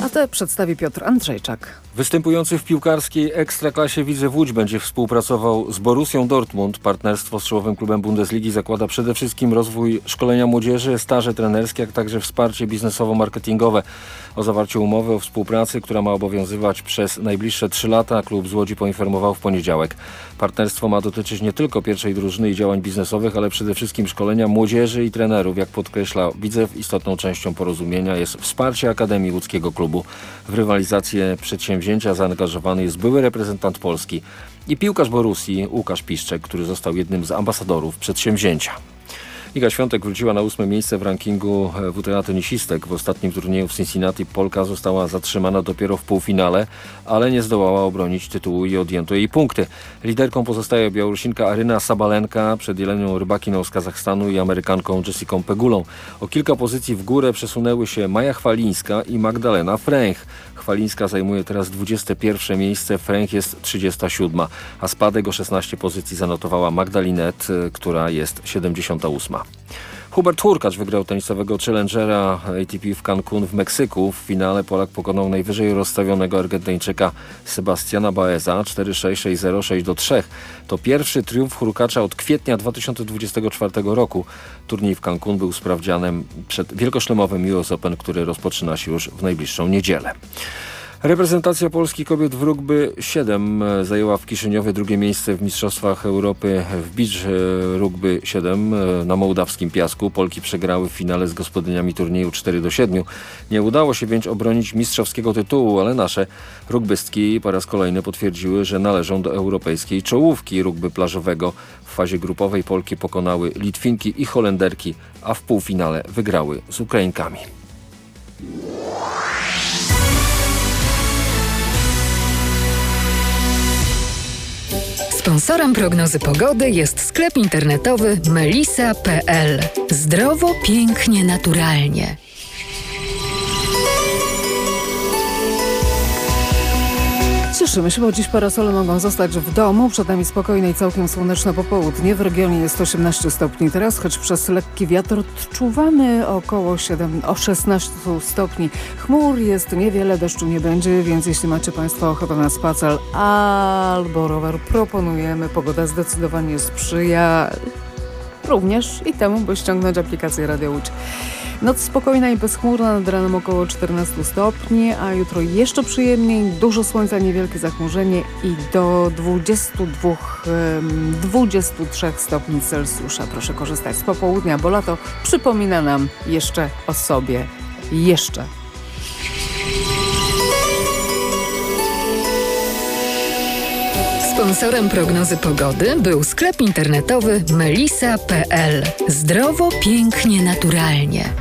A te przedstawi Piotr Andrzejczak. Występujący w piłkarskiej Ekstraklasie Widzew Łódź będzie współpracował z Borussią Dortmund. Partnerstwo z czołowym klubem Bundesligi zakłada przede wszystkim rozwój szkolenia młodzieży, staże trenerskie, jak także wsparcie biznesowo-marketingowe. O zawarciu umowy o współpracy, która ma obowiązywać przez najbliższe 3 lata, klub z Łodzi poinformował w poniedziałek. Partnerstwo ma dotyczyć nie tylko pierwszej drużyny i działań biznesowych, ale przede wszystkim szkolenia młodzieży i trenerów. Jak podkreśla Widzew, istotną częścią porozumienia jest wsparcie Akademii Łódzkiego Klubu. W rywalizację przedsięwzięcia zaangażowany jest były reprezentant Polski i piłkarz Borussii Łukasz Piszczek, który został jednym z ambasadorów przedsięwzięcia. Iga Świątek wróciła na 8. miejsce w rankingu WTA tenisistek. W ostatnim turnieju w Cincinnati Polka została zatrzymana dopiero w półfinale, ale nie zdołała obronić tytułu i odjęto jej punkty. Liderką pozostaje Białorusinka Aryna Sabalenka przed Jelenią Rybakiną z Kazachstanu i Amerykanką Jessiką Pegulą. O kilka pozycji w górę przesunęły się Maja Chwalińska i Magdalena Fręch. Chwalińska zajmuje teraz 21. miejsce, Fręch jest 37. A spadek o 16 pozycji zanotowała Magdalinet, która jest 78. Hubert Hurkacz wygrał tenisowego Challengera ATP w Cancun w Meksyku. W finale Polak pokonał najwyżej rozstawionego Argentyńczyka Sebastiana Baeza 4-6, 6-0, 6-3. To pierwszy triumf Hurkacza od kwietnia 2024 roku. Turniej w Cancun był sprawdzianem przed wielkoszlemowym US Open, który rozpoczyna się już w najbliższą niedzielę. Reprezentacja Polski kobiet w rugby 7 zajęła w Kiszyniowie 2. miejsce w Mistrzostwach Europy w beach rugby 7 na mołdawskim piasku. Polki przegrały w finale z gospodyniami turnieju 4-7. Nie udało się więc obronić mistrzowskiego tytułu, ale nasze rugbystki po raz kolejny potwierdziły, że należą do europejskiej czołówki rugby plażowego. W fazie grupowej Polki pokonały Litwinki i Holenderki, a w półfinale wygrały z Ukrainkami. Sponsorem prognozy pogody jest sklep internetowy melisa.pl. Zdrowo, pięknie, naturalnie. Cieszymy się, bo dziś parasole mogą zostać w domu. Przed nami spokojne i całkiem słoneczne popołudnie. W regionie jest 18 stopni teraz, choć przez lekki wiatr odczuwamy około 16 stopni. Chmur jest niewiele, deszczu nie będzie, więc jeśli macie Państwo ochotę na spacer albo rower, proponujemy. Pogoda zdecydowanie sprzyja również i temu, by ściągnąć aplikację Radio Łódź. Noc spokojna i bezchmurna, nad ranem około 14 stopni, a jutro jeszcze przyjemniej, dużo słońca, niewielkie zachmurzenie i do 23 stopni Celsjusza. Proszę korzystać z popołudnia, bo lato przypomina nam jeszcze o sobie. Jeszcze. Sponsorem prognozy pogody był sklep internetowy melisa.pl. Zdrowo, pięknie, naturalnie.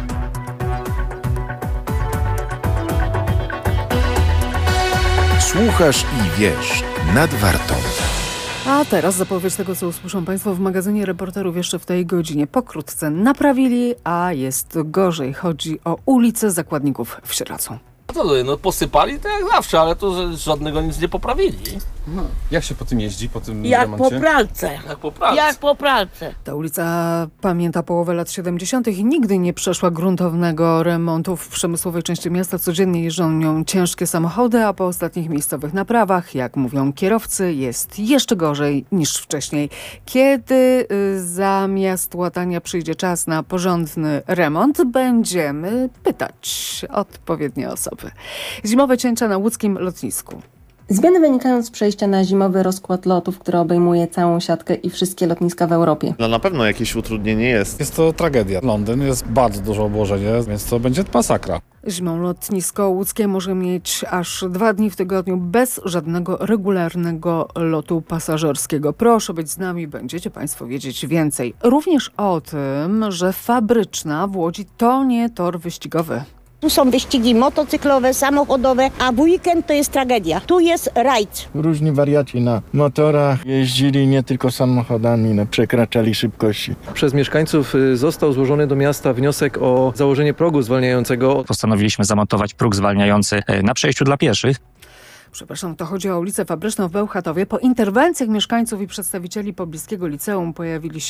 Słuchasz i wiesz nad Wartą. A teraz zapowiedź tego, co usłyszą Państwo w magazynie Reporterów jeszcze w tej godzinie. Pokrótce naprawili, a jest gorzej. Chodzi o ulicę Zakładników w Sieradzu. No posypali to jak zawsze, ale to żadnego nic nie poprawili. Jak się po tym jeździ, po tym Jak remoncie? po pralce. Jak po pralce. Ta ulica pamięta połowę lat 70. i nigdy nie przeszła gruntownego remontu. W przemysłowej części miasta codziennie jeżdżą nią ciężkie samochody, a po ostatnich miejscowych naprawach, jak mówią kierowcy, jest jeszcze gorzej niż wcześniej. Kiedy zamiast łatania przyjdzie czas na porządny remont, będziemy pytać odpowiednie osoby. Zimowe cięcia na łódzkim lotnisku. Zmiany wynikają z przejścia na zimowy rozkład lotów, który obejmuje całą siatkę i wszystkie lotniska w Europie. No na pewno jakieś utrudnienie jest. Jest to tragedia. Londyn jest bardzo duże obłożenie, więc to będzie masakra. Zimą lotnisko łódzkie może mieć aż 2 dni w tygodniu bez żadnego regularnego lotu pasażerskiego. Proszę być z nami, będziecie Państwo wiedzieć więcej. Również o tym, że Fabryczna w Łodzi to nie tor wyścigowy. Tu są wyścigi motocyklowe, samochodowe, a w weekend to jest tragedia. Tu jest rajd. Różni wariaci na motorach jeździli nie tylko samochodami, przekraczali szybkości. Przez mieszkańców został złożony do miasta wniosek o założenie progu zwalniającego. Postanowiliśmy zamontować próg zwalniający na przejściu dla pieszych. Przepraszam, to chodzi o ulicę Fabryczną w Bełchatowie. Po interwencjach mieszkańców i przedstawicieli pobliskiego liceum pojawili się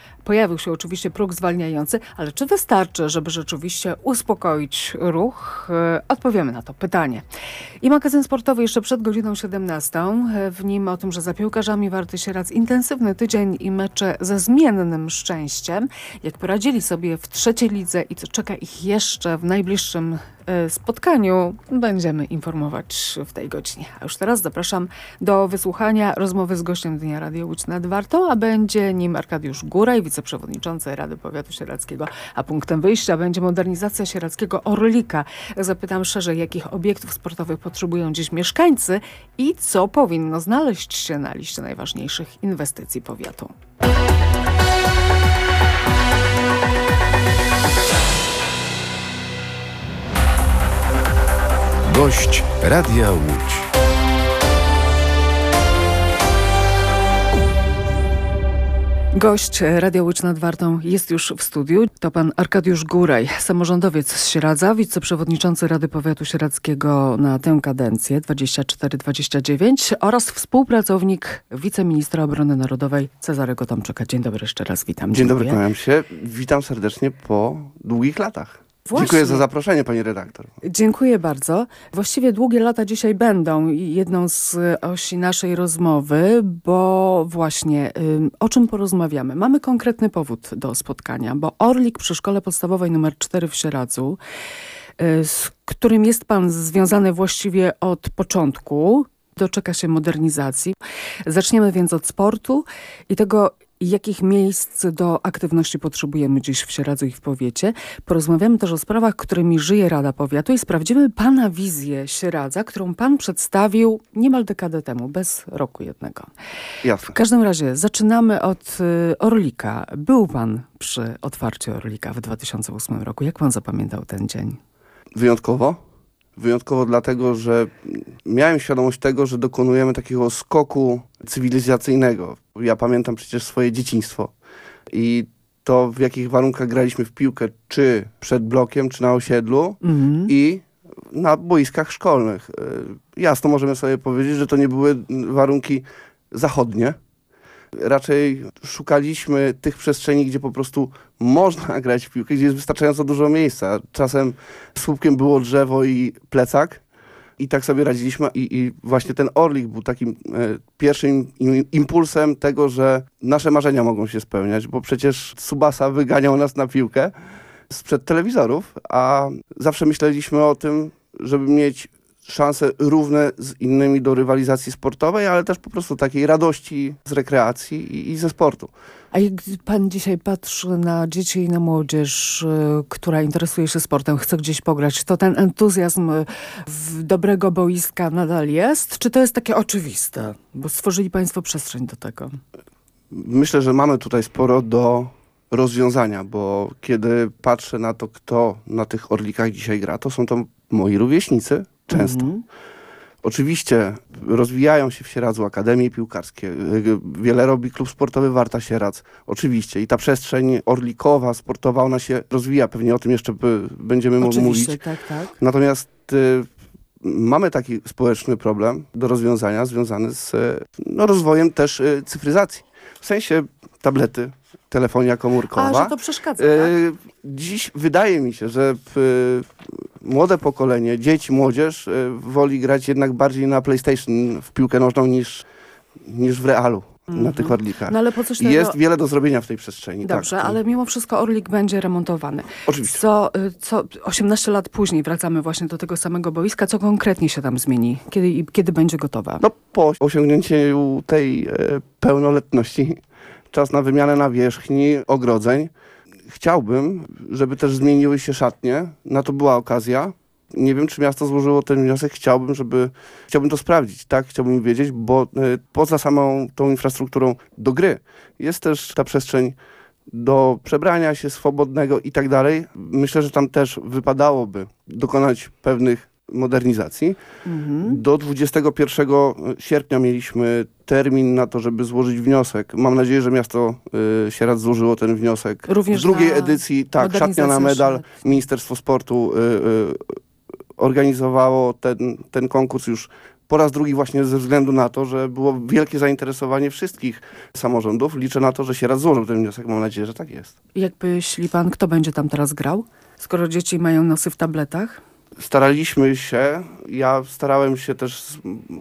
Pojawił się oczywiście próg zwalniający, ale czy wystarczy, żeby rzeczywiście uspokoić ruch? Odpowiemy na to pytanie. I magazyn sportowy jeszcze przed godziną 17. W nim o tym, że za piłkarzami Warty Sieradz intensywny tydzień i mecze ze zmiennym szczęściem. Jak poradzili sobie w trzeciej lidze i co czeka ich jeszcze w najbliższym spotkaniu, będziemy informować w tej godzinie. A już teraz zapraszam do wysłuchania rozmowy z gościem Dnia Radio Łódź nad Wartą, a będzie nim Arkadiusz Góraj, wiceprzewodniczący Rady Powiatu Sieradzkiego, a punktem wyjścia będzie modernizacja sieradzkiego Orlika. Zapytam szerzej, jakich obiektów sportowych potrzebują dziś mieszkańcy i co powinno znaleźć się na liście najważniejszych inwestycji powiatu. Gość Radia Łódź. Gość Radia Łódź nad Wartą jest już w studiu. To pan Arkadiusz Góraj, samorządowiec z Sieradza, wiceprzewodniczący Rady Powiatu Sieradzkiego na tę kadencję 24-29 oraz współpracownik wiceministra obrony narodowej Cezarego Tomczyka. Dzień dobry, jeszcze raz witam. Dzień dobry, kłaniam się. Witam serdecznie po długich latach. Właśnie. Dziękuję za zaproszenie, pani redaktor. Dziękuję bardzo. Właściwie długie lata dzisiaj będą jedną z osi naszej rozmowy, bo właśnie o czym porozmawiamy? Mamy konkretny powód do spotkania, bo Orlik przy Szkole Podstawowej nr 4 w Sieradzu, z którym jest pan związany właściwie od początku, doczeka się modernizacji. Zaczniemy więc od sportu i tego, jakich miejsc do aktywności potrzebujemy dziś w Sieradzu i w powiecie. Porozmawiamy też o sprawach, którymi żyje Rada Powiatu i sprawdzimy pana wizję Sieradza, którą pan przedstawił niemal dekadę temu, bez roku jednego. Jasne. W każdym razie zaczynamy od Orlika. Był pan przy otwarciu Orlika w 2008 roku. Jak pan zapamiętał ten dzień? Wyjątkowo. Wyjątkowo dlatego, że miałem świadomość tego, że dokonujemy takiego skoku cywilizacyjnego. Ja pamiętam przecież swoje dzieciństwo i to, w jakich warunkach graliśmy w piłkę, czy przed blokiem, czy na osiedlu i na boiskach szkolnych. Jasno możemy sobie powiedzieć, że to nie były warunki zachodnie. Raczej szukaliśmy tych przestrzeni, gdzie po prostu można grać w piłkę, gdzie jest wystarczająco dużo miejsca. Czasem słupkiem było drzewo i plecak i tak sobie radziliśmy. I właśnie ten Orlik był takim pierwszym impulsem tego, że nasze marzenia mogą się spełniać, bo przecież Tsubasa wyganiał nas na piłkę sprzed telewizorów, a zawsze myśleliśmy o tym, żeby mieć szanse równe z innymi do rywalizacji sportowej, ale też po prostu takiej radości z rekreacji i ze sportu. A jak pan dzisiaj patrzy na dzieci i na młodzież, która interesuje się sportem, chce gdzieś pograć, to ten entuzjazm w dobrego boiska nadal jest? Czy to jest takie oczywiste? Bo stworzyli państwo przestrzeń do tego. Myślę, że mamy tutaj sporo do rozwiązania, bo kiedy patrzę na to, kto na tych Orlikach dzisiaj gra, to są to moi rówieśnicy, często. Oczywiście rozwijają się w Sieradzu akademie piłkarskie. Wiele robi klub sportowy Warta Sieradz. Oczywiście. I ta przestrzeń orlikowa, sportowa, ona się rozwija. Pewnie o tym jeszcze będziemy mówić. Tak. Natomiast mamy taki społeczny problem do rozwiązania związany z rozwojem też cyfryzacji. W sensie tablety, telefonia komórkowa. A, że to przeszkadza, tak? Dziś wydaje mi się, że młode pokolenie, dzieci, młodzież woli grać jednak bardziej na PlayStation w piłkę nożną niż w realu na tych Orlikach. No, ale po coś tego... Jest wiele do zrobienia w tej przestrzeni. Dobrze, tak. Ale mimo wszystko Orlik będzie remontowany. Oczywiście. Co 18 lat później wracamy właśnie do tego samego boiska. Co konkretnie się tam zmieni? Kiedy będzie gotowa? No, po osiągnięciu tej pełnoletności czas na wymianę nawierzchni, ogrodzeń. Chciałbym, żeby też zmieniły się szatnie. Na to była okazja. Nie wiem, czy miasto złożyło ten wniosek. Chciałbym to sprawdzić, tak? Chciałbym wiedzieć, bo poza samą tą infrastrukturą do gry jest też ta przestrzeń do przebrania się swobodnego i tak dalej. Myślę, że tam też wypadałoby dokonać pewnych modernizacji. Do 21 sierpnia mieliśmy termin na to, żeby złożyć wniosek. Mam nadzieję, że miasto Sieradz złożyło ten wniosek. Również w drugiej edycji, tak, Szatnia na medal. Ministerstwo Sportu organizowało ten konkurs już Po raz drugi właśnie ze względu na to, że było wielkie zainteresowanie wszystkich samorządów. Liczę na to, że Sieradz złożył ten wniosek. Mam nadzieję, że tak jest. Jak myśli pan, kto będzie tam teraz grał, skoro dzieci mają nosy w tabletach? Staraliśmy się, ja starałem się też z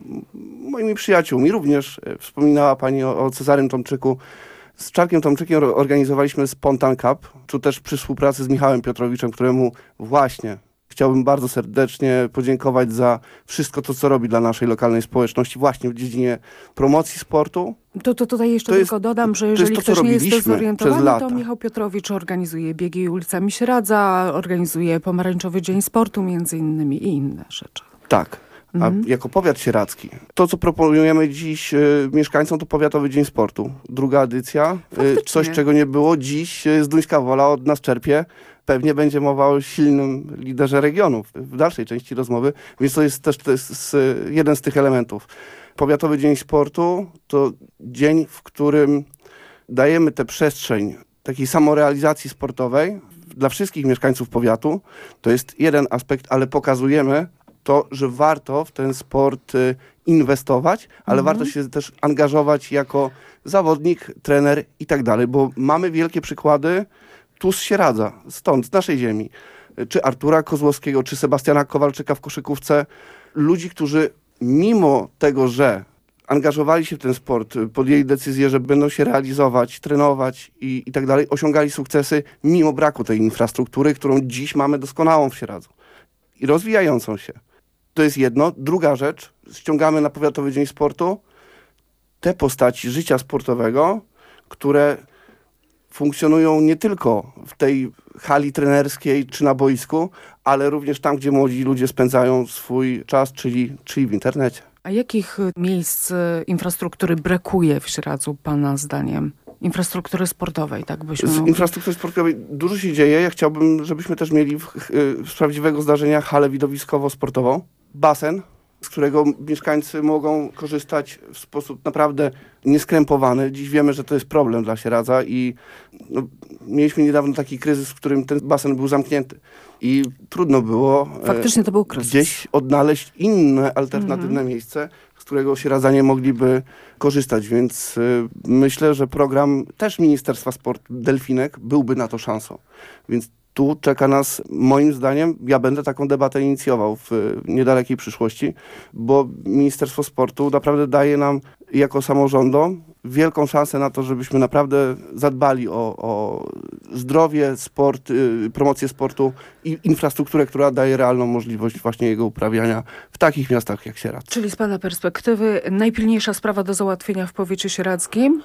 moimi przyjaciółmi, również wspominała pani o Cezarym Tomczyku. Z Czarkiem Tomczykiem organizowaliśmy Spontan Cup, tu też przy współpracy z Michałem Piotrowiczem, któremu właśnie chciałbym bardzo serdecznie podziękować za wszystko to, co robi dla naszej lokalnej społeczności właśnie w dziedzinie promocji sportu. To tutaj jeszcze tylko dodam, że jeżeli to, ktoś nie jest dezorientowany, to Michał Piotrowicz organizuje biegi ulicami Sieradza, organizuje Pomarańczowy Dzień Sportu między innymi i inne rzeczy. Tak. A jako powiat sieradzki, to co proponujemy dziś mieszkańcom, to Powiatowy Dzień Sportu. Druga edycja, coś czego nie było. Dziś Zduńska Wola od nas czerpie. Pewnie będzie mowa o silnym liderze regionu w dalszej części rozmowy, więc to jest też jeden z tych elementów. Powiatowy Dzień Sportu to dzień, w którym dajemy tę przestrzeń takiej samorealizacji sportowej dla wszystkich mieszkańców powiatu. To jest jeden aspekt, ale pokazujemy to, że warto w ten sport inwestować, ale warto się też angażować jako zawodnik, trener i tak dalej, bo mamy wielkie przykłady tu z Sieradza, stąd, z naszej ziemi. Czy Artura Kozłowskiego, czy Sebastiana Kowalczyka w koszykówce. Ludzi, którzy mimo tego, że angażowali się w ten sport, podjęli decyzję, że będą się realizować, trenować i tak dalej, osiągali sukcesy mimo braku tej infrastruktury, którą dziś mamy doskonałą w Sieradzu i rozwijającą się. To jest jedno. Druga rzecz, ściągamy na Powiatowy Dzień Sportu te postaci życia sportowego, które funkcjonują nie tylko w tej hali trenerskiej czy na boisku, ale również tam, gdzie młodzi ludzie spędzają swój czas, czyli w internecie. A jakich miejsc infrastruktury brakuje w Sieradzu, pana zdaniem? Infrastruktury sportowej, tak byśmy Z mogli... infrastruktury sportowej dużo się dzieje. Ja chciałbym, żebyśmy też mieli z prawdziwego zdarzenia halę widowiskowo-sportową, basen, z którego mieszkańcy mogą korzystać w sposób naprawdę nieskrępowany. Dziś wiemy, że to jest problem dla Sieradza i mieliśmy niedawno taki kryzys, w którym ten basen był zamknięty. I trudno było faktycznie to był kryzys. Gdzieś odnaleźć inne, alternatywne miejsce, z którego Sieradzanie mogliby korzystać. Więc myślę, że program też Ministerstwa Sportu Delfinek byłby na to szansą. Więc tu czeka nas, moim zdaniem, ja będę taką debatę inicjował w niedalekiej przyszłości, bo Ministerstwo Sportu naprawdę daje nam jako samorządom wielką szansę na to, żebyśmy naprawdę zadbali o zdrowie, sport, promocję sportu i infrastrukturę, która daje realną możliwość właśnie jego uprawiania w takich miastach jak Sieradz. Czyli z pana perspektywy najpilniejsza sprawa do załatwienia w powiecie sieradzkim?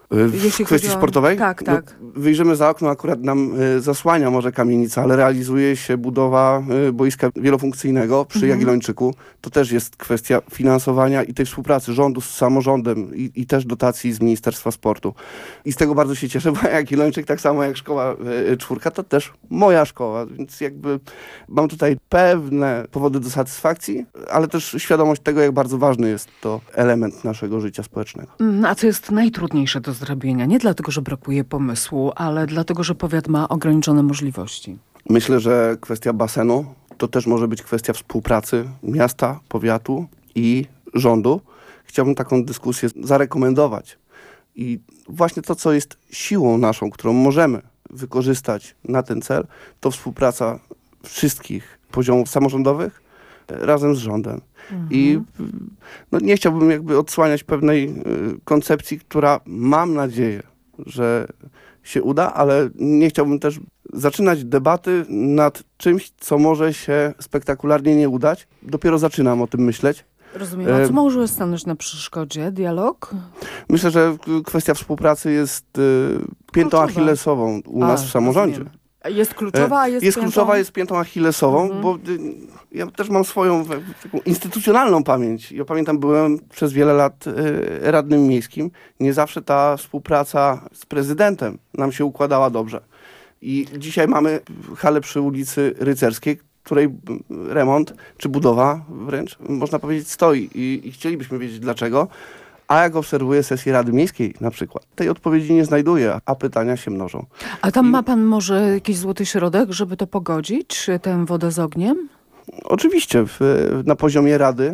W kwestii sportowej? Tak. Wyjrzymy za okno, akurat nam zasłania Morze Kamienica, ale realizuje się budowa boiska wielofunkcyjnego przy Jagiellończyku. To też jest kwestia finansowania i tej współpracy rządu z samorządem i też dotacji z Ministerstwa Sportu. I z tego bardzo się cieszę, bo Jagiellończyk, tak samo jak Szkoła 4, to też moja szkoła, więc jakby mam tutaj pewne powody do satysfakcji, ale też świadomość tego, jak bardzo ważny jest to element naszego życia społecznego. A co jest najtrudniejsze do zrobienia? Nie dlatego, że brakuje pomysłu, ale dlatego, że powiat ma ograniczone możliwości. Myślę, że kwestia basenu to też może być kwestia współpracy miasta, powiatu i rządu. Chciałbym taką dyskusję zarekomendować. I właśnie to, co jest siłą naszą, którą możemy wykorzystać na ten cel, to współpraca wszystkich poziomów samorządowych razem z rządem. I nie chciałbym jakby odsłaniać pewnej koncepcji, która mam nadzieję, że się uda, ale nie chciałbym też zaczynać debaty nad czymś, co może się spektakularnie nie udać. Dopiero zaczynam o tym myśleć. Rozumiem. A co może stanąć na przeszkodzie? Dialog? Myślę, że kwestia współpracy jest piętą achillesową u nas w samorządzie. Rozumiem. Jest kluczowa, jest piętą achillesową, bo ja też mam swoją taką instytucjonalną pamięć. Ja pamiętam, byłem przez wiele lat radnym miejskim. Nie zawsze ta współpraca z prezydentem nam się układała dobrze. I dzisiaj mamy halę przy ulicy Rycerskiej, której remont, czy budowa wręcz, można powiedzieć, stoi. I chcielibyśmy wiedzieć dlaczego. A jak obserwuję sesję Rady Miejskiej na przykład, tej odpowiedzi nie znajduję, a pytania się mnożą. A tam ma pan może jakiś złoty środek, żeby to pogodzić, tę wodę z ogniem? Oczywiście. Na poziomie Rady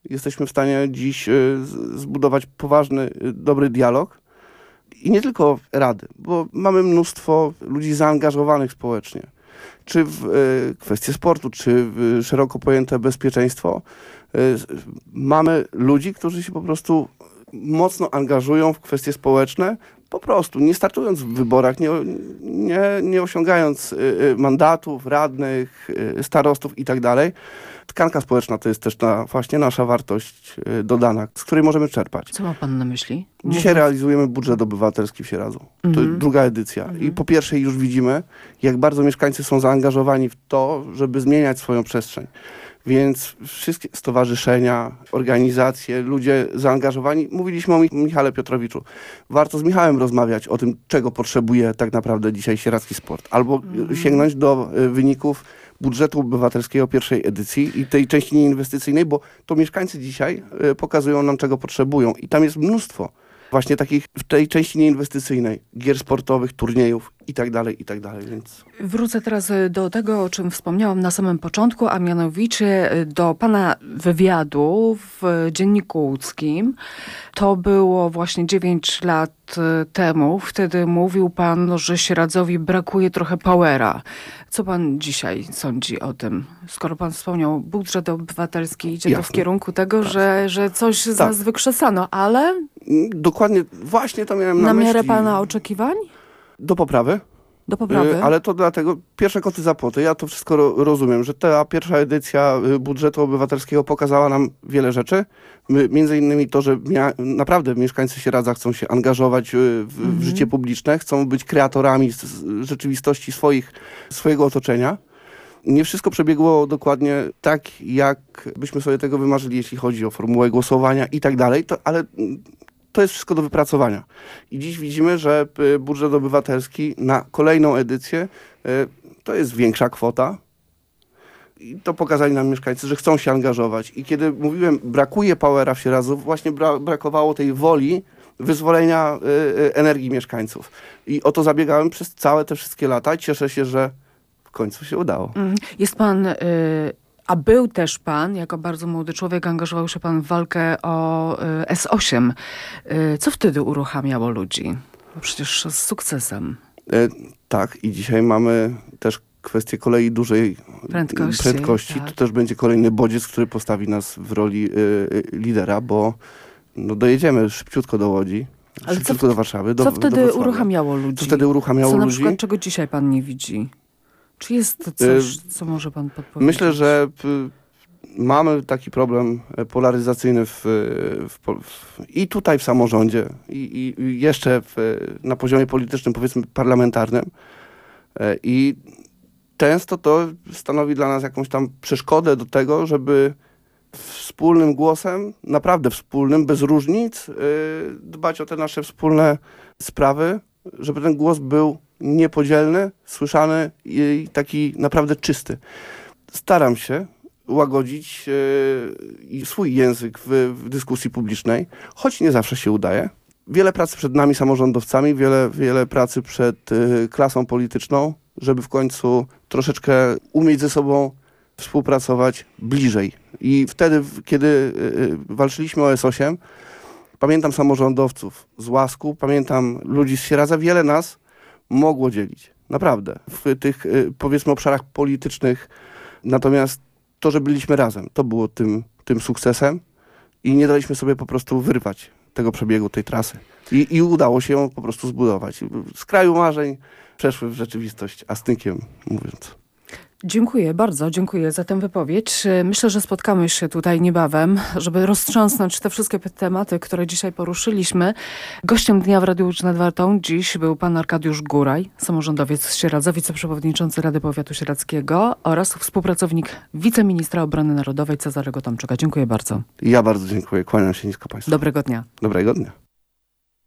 jesteśmy w stanie dziś zbudować poważny, dobry dialog. I nie tylko rady, bo mamy mnóstwo ludzi zaangażowanych społecznie. Czy w kwestie sportu, czy w szeroko pojęte bezpieczeństwo. Mamy ludzi, którzy się po prostu mocno angażują w kwestie społeczne, po prostu nie startując w wyborach, nie osiągając mandatów, radnych, starostów i tak dalej. Tkanka społeczna to jest też właśnie nasza wartość dodana, z której możemy czerpać. Co ma pan na myśli? Dzisiaj realizujemy budżet obywatelski w Sieradzu. To jest druga edycja. I po pierwsze już widzimy, jak bardzo mieszkańcy są zaangażowani w to, żeby zmieniać swoją przestrzeń. Więc wszystkie stowarzyszenia, organizacje, ludzie zaangażowani. Mówiliśmy o Michale Piotrowiczu. Warto z Michałem rozmawiać o tym, czego potrzebuje tak naprawdę dzisiaj sieradzki sport. Albo sięgnąć do wyników budżetu obywatelskiego pierwszej edycji i tej części nieinwestycyjnej, bo to mieszkańcy dzisiaj pokazują nam, czego potrzebują. I tam jest mnóstwo właśnie takich w tej części nieinwestycyjnej, gier sportowych, turniejów i tak dalej, więc... Wrócę teraz do tego, o czym wspomniałam na samym początku, a mianowicie do pana wywiadu w Dzienniku Łódzkim. To było właśnie 9 lat temu. Wtedy mówił pan, że Sieradzowi brakuje trochę powera. Co pan dzisiaj sądzi o tym? Skoro pan wspomniał, budżet obywatelski idzie to w kierunku tego, że coś z nas wykrzesano, ale... Dokładnie, właśnie to miałem na myśli. Na miarę pana oczekiwań? Do poprawy. Do poprawy. Ale to dlatego, pierwsze koty za płoty, ja to wszystko rozumiem, że ta pierwsza edycja budżetu obywatelskiego pokazała nam wiele rzeczy. Między innymi to, że naprawdę mieszkańcy Sieradza chcą się angażować w życie publiczne, chcą być kreatorami rzeczywistości swojego otoczenia. Nie wszystko przebiegło dokładnie tak, jak byśmy sobie tego wymarzyli, jeśli chodzi o formułę głosowania i tak dalej, ale to jest wszystko do wypracowania. I dziś widzimy, że budżet obywatelski na kolejną edycję to jest większa kwota. I to pokazali nam mieszkańcy, że chcą się angażować. I kiedy mówiłem, brakuje powera w Sieradzu, właśnie brakowało tej woli wyzwolenia energii mieszkańców. I o to zabiegałem przez całe te wszystkie lata i cieszę się, że w końcu się udało. Jest pan... A był też pan, jako bardzo młody człowiek, angażował się pan w walkę o S8. Co wtedy uruchamiało ludzi? Bo przecież z sukcesem. Tak, i dzisiaj mamy też kwestię kolei dużej prędkości. Tak. To też będzie kolejny bodziec, który postawi nas w roli lidera, bo dojedziemy szybciutko do Łodzi, szybciutko do Warszawy. Co wtedy uruchamiało ludzi? Co wtedy uruchamiało ludzi? Co na przykład, czego dzisiaj pan nie widzi? Czy jest coś, co może pan podpowiedzieć? Myślę, że mamy taki problem polaryzacyjny i tutaj w samorządzie, i jeszcze na poziomie politycznym, powiedzmy parlamentarnym. I często to stanowi dla nas jakąś tam przeszkodę do tego, żeby wspólnym głosem, naprawdę wspólnym, bez różnic, dbać o te nasze wspólne sprawy, żeby ten głos był niepodzielny, słyszany i taki naprawdę czysty. Staram się łagodzić swój język w dyskusji publicznej, choć nie zawsze się udaje. Wiele pracy przed nami, samorządowcami, wiele pracy przed klasą polityczną, żeby w końcu troszeczkę umieć ze sobą współpracować bliżej. I wtedy, kiedy walczyliśmy o S8, pamiętam samorządowców z Łasku, pamiętam ludzi z Sieradza, wiele nas mogło dzielić. Naprawdę. W tych, powiedzmy, obszarach politycznych. Natomiast to, że byliśmy razem, to było tym sukcesem i nie daliśmy sobie po prostu wyrwać tego przebiegu, tej trasy. I udało się ją po prostu zbudować. Z kraju marzeń przeszły w rzeczywistość, astynkiem mówiąc. Dziękuję bardzo, dziękuję za tę wypowiedź. Myślę, że spotkamy się tutaj niebawem, żeby roztrząsnąć te wszystkie tematy, które dzisiaj poruszyliśmy. Gościem dnia w Radiu Łódź nad Wartą dziś był pan Arkadiusz Góraj, samorządowiec z Sieradza, wiceprzewodniczący Rady Powiatu Sieradzkiego oraz współpracownik wiceministra obrony narodowej Cezarego Tomczyka. Dziękuję bardzo. Ja bardzo dziękuję, kłaniam się nisko państwu. Dobrego dnia. Dobrego dnia.